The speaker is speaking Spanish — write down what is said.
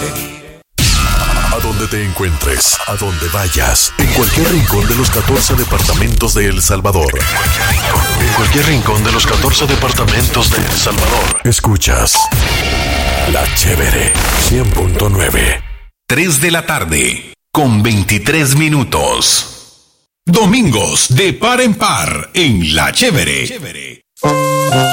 A donde te encuentres, a donde vayas, en cualquier rincón de los 14 departamentos de El Salvador. En cualquier rincón de los 14 departamentos de El Salvador. Escuchas La Chévere 100.9. 3 de la tarde, con 23 minutos. Domingos de par en par en La Chévere.